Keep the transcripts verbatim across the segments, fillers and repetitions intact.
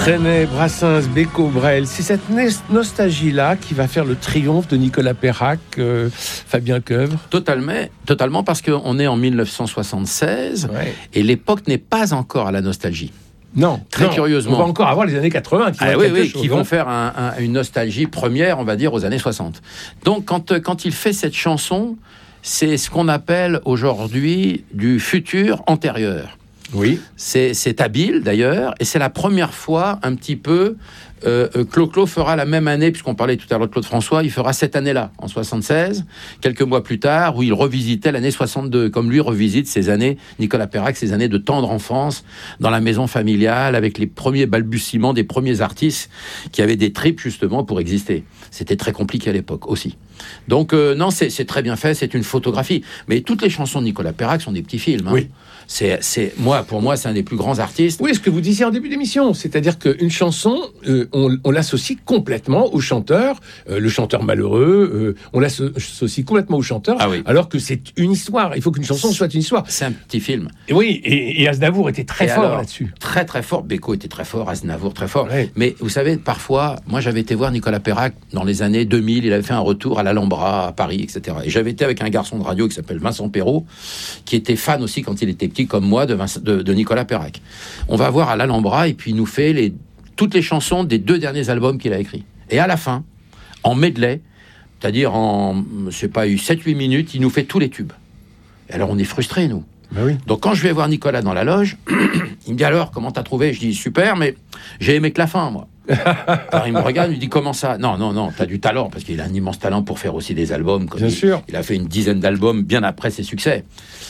Trenet, Brassens, Bécaud, Brel, c'est cette nostalgie-là qui va faire le triomphe de Nicolas Perrac, euh, Fabien Coeuvre. Totalement, totalement, parce qu'on est en dix-neuf cent soixante-seize, ouais. Et l'époque n'est pas encore à la nostalgie. Non, très non, curieusement. On va encore avoir les années quatre-vingts qui, ah, vont, oui, oui, chose, qui hein. vont faire un, un, une nostalgie première, on va dire, aux années soixante. Donc, quand, quand il fait cette chanson, c'est ce qu'on appelle aujourd'hui du futur antérieur. Oui. C'est, c'est habile, d'ailleurs, et c'est la première fois, un petit peu, euh, Clo-Clo fera la même année, puisqu'on parlait tout à l'heure de Claude François, il fera cette année-là, en soixante-seize, quelques mois plus tard, où il revisitait l'année soixante-deux, comme lui revisite ses années, Nicolas Perrac, ses années de tendre enfance, dans la maison familiale, avec les premiers balbutiements des premiers artistes qui avaient des tripes, justement, pour exister. C'était très compliqué à l'époque, aussi. Donc, euh, non, c'est, c'est très bien fait, c'est une photographie. Mais toutes les chansons de Nicolas Perrac sont des petits films. Hein. Oui. C'est, c'est, moi, pour moi, c'est un des plus grands artistes. Oui, ce que vous disiez en début d'émission, c'est-à-dire qu'une chanson, euh, on, on l'associe complètement au chanteur, euh, le chanteur malheureux, euh, on l'associe complètement au chanteur, ah oui. alors que c'est une histoire. Il faut qu'une chanson soit une histoire. C'est un petit film. Et oui, et, et Aznavour était très et fort alors, là-dessus. Très, très fort. Bécaud était très fort, Aznavour très fort. Ouais. Mais vous savez, parfois, moi, j'avais été voir Nicolas Perrac dans les années deux mille. Il avait fait un retour à l'Alhambra, à Paris, et cetera. Et j'avais été avec un garçon de radio qui s'appelle Vincent Perrault, qui était fan aussi quand il était petit, comme moi, de, Vincent, de, de Nicolas Perrac. On va voir à l'Alhambra et puis il nous fait les, toutes les chansons des deux derniers albums qu'il a écrits. Et à la fin, en medley, c'est-à-dire en, je sais pas, sept huit minutes, il nous fait tous les tubes. Et alors on est frustrés, nous. Ben oui. Donc quand je vais voir Nicolas dans la loge, il me dit alors, comment t'as trouvé ? Je dis super, mais j'ai aimé que la fin, moi. Alors il me regarde, il me dit comment ça ? Non, non, non, t'as du talent, parce qu'il a un immense talent pour faire aussi des albums. Comme bien il, sûr. Il a fait une dizaine d'albums bien après ses succès.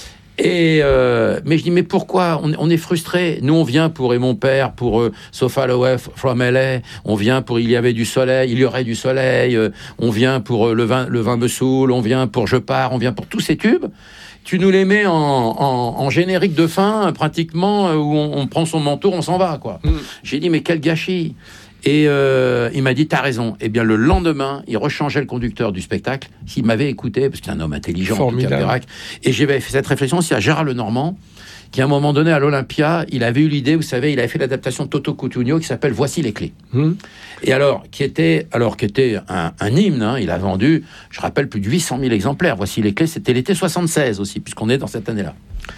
Et euh, mais je dis mais pourquoi on, on est frustré. Nous on vient pour et mon père pour euh, So Far Away from L A. On vient pour il y avait du soleil, il y aurait du soleil. Euh, on vient pour euh, le vin, le vin me saoule. On vient pour Je pars. On vient pour tous ces tubes. Tu nous les mets en, en, en générique de fin, pratiquement où on, on prend son manteau, on s'en va quoi. Mm. J'ai dit mais quel gâchis. Et euh, il m'a dit, t'as raison. Et bien, le lendemain, il rechangeait le conducteur du spectacle. Il m'avait écouté, parce qu'il est un homme intelligent, en tout cas, Perrac. Et j'avais fait cette réflexion aussi à Gérard Lenormand, qui, à un moment donné, à l'Olympia, il avait eu l'idée, vous savez, il avait fait l'adaptation de Toto Cutugno, qui s'appelle Voici les clés. Mmh. Et alors, qui était, alors, qui était un, un hymne, hein, il a vendu, je rappelle, plus de huit cent mille exemplaires. Voici les clés, c'était l'été soixante-seize aussi, puisqu'on est dans cette année-là.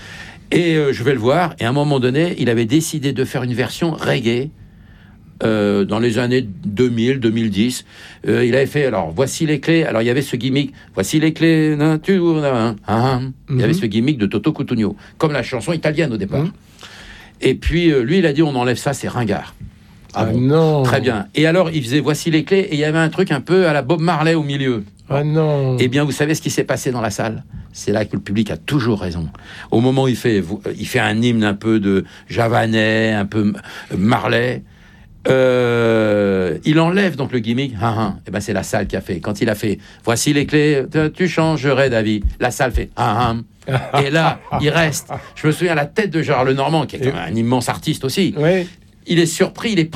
Et euh, je vais le voir, et à un moment donné, il avait décidé de faire une version reggae, Euh, dans les années deux mille, deux mille dix, euh, il avait fait, alors, voici les clés, alors il y avait ce gimmick, voici les clés, hein, tu, hein, hein. Mm-hmm. Il y avait ce gimmick de Toto Cutugno, comme la chanson italienne au départ. Mm-hmm. Et puis, euh, lui, il a dit, on enlève ça, c'est ringard. Ah, ah bon, non. Très bien. Et alors, il faisait, voici les clés, et il y avait un truc un peu à la Bob Marley au milieu. Ah non. Eh bien, vous savez ce qui s'est passé dans la salle ? C'est là que le public a toujours raison. Au moment où il fait, il fait un hymne un peu de Javanais, un peu Marley, Euh, il enlève donc le gimmick. Ah, ah. Et ben c'est la salle qui a fait. Quand il a fait voici les clés, tu changerais d'avis. La salle fait ah, ah. Et là, il reste. Je me souviens à la tête de Gérard Lenormand, qui est quand même un immense artiste aussi. Oui. Il est surpris, il est